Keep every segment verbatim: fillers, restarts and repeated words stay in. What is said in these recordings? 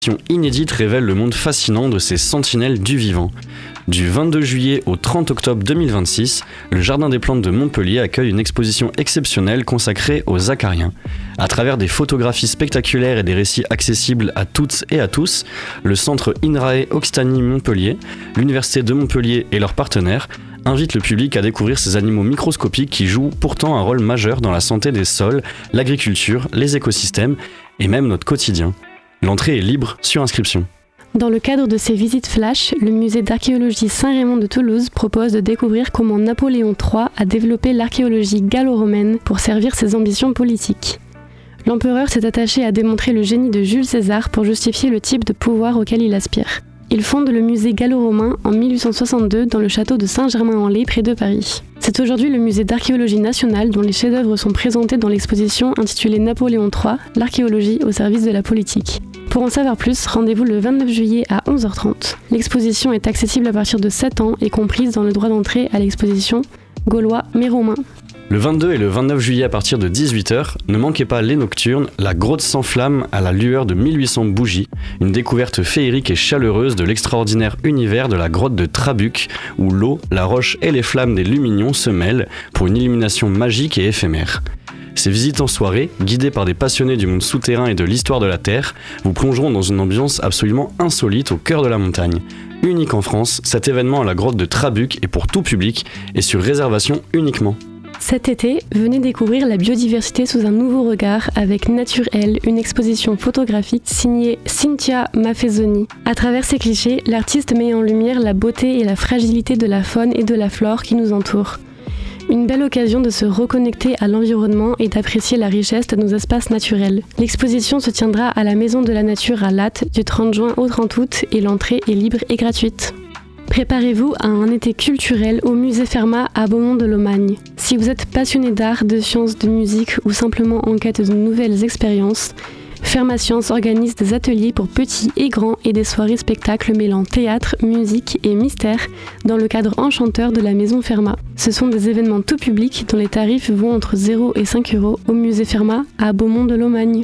Inédite révèle le monde fascinant de ces sentinelles du vivant. Du vingt-deux juillet au trente octobre deux mille vingt-six, le Jardin des Plantes de Montpellier accueille une exposition exceptionnelle consacrée aux acariens. À travers des photographies spectaculaires et des récits accessibles à toutes et à tous, le centre INRAE Occitanie Montpellier, l'Université de Montpellier et leurs partenaires invitent le public à découvrir ces animaux microscopiques qui jouent pourtant un rôle majeur dans la santé des sols, l'agriculture, les écosystèmes et même notre quotidien. L'entrée est libre sur inscription. Dans le cadre de ces visites flash, le musée d'archéologie Saint-Raymond de Toulouse propose de découvrir comment Napoléon trois a développé l'archéologie gallo-romaine pour servir ses ambitions politiques. L'empereur s'est attaché à démontrer le génie de Jules César pour justifier le type de pouvoir auquel il aspire. Il fonde le musée gallo-romain en mille huit cent soixante-deux dans le château de Saint-Germain-en-Laye près de Paris. C'est aujourd'hui le musée d'archéologie nationale dont les chefs-d'œuvre sont présentés dans l'exposition intitulée Napoléon trois, l'archéologie au service de la politique. Pour en savoir plus, rendez-vous le vingt-neuf juillet à onze heures trente. L'exposition est accessible à partir de sept ans et comprise dans le droit d'entrée à l'exposition Gaulois mais romains. Le vingt-deux et le vingt-neuf juillet à partir de dix-huit heures, ne manquez pas les nocturnes, la grotte sans flamme à la lueur de mille huit cents bougies, une découverte féerique et chaleureuse de l'extraordinaire univers de la grotte de Trabuc, où l'eau, la roche et les flammes des Lumignons se mêlent pour une illumination magique et éphémère. Ces visites en soirée, guidées par des passionnés du monde souterrain et de l'histoire de la Terre, vous plongeront dans une ambiance absolument insolite au cœur de la montagne. Unique en France, cet événement à la grotte de Trabuc est pour tout public et sur réservation uniquement. Cet été, venez découvrir la biodiversité sous un nouveau regard avec Nature-Elle, une exposition photographique signée Cynthia Maffezoni. À travers ces clichés, l'artiste met en lumière la beauté et la fragilité de la faune et de la flore qui nous entourent. Une belle occasion de se reconnecter à l'environnement et d'apprécier la richesse de nos espaces naturels. L'exposition se tiendra à la Maison de la Nature à Lattes du trente juin au trente août et l'entrée est libre et gratuite. Préparez-vous à un été culturel au musée Fermat à Beaumont-de-Lomagne. Si vous êtes passionné d'art, de sciences, de musique ou simplement en quête de nouvelles expériences, Fermat Science organise des ateliers pour petits et grands et des soirées spectacles mêlant théâtre, musique et mystère dans le cadre enchanteur de la Maison Fermat. Ce sont des événements tout public dont les tarifs vont entre zéro et cinq euros au musée Fermat à Beaumont-de-Lomagne.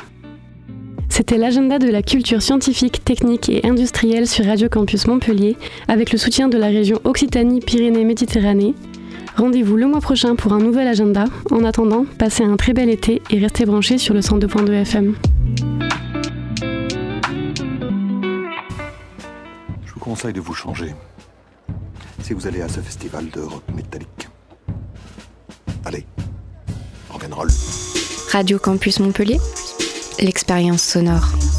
C'était l'agenda de la culture scientifique, technique et industrielle sur Radio Campus Montpellier avec le soutien de la région Occitanie-Pyrénées-Méditerranée. Rendez-vous le mois prochain pour un nouvel agenda. En attendant, passez un très bel été et restez branchés sur le cent deux point deux F M. Je vous conseille de vous changer si vous allez à ce festival de rock métallique. Allez, rock'n'roll. Radio Campus Montpellier, l'expérience sonore.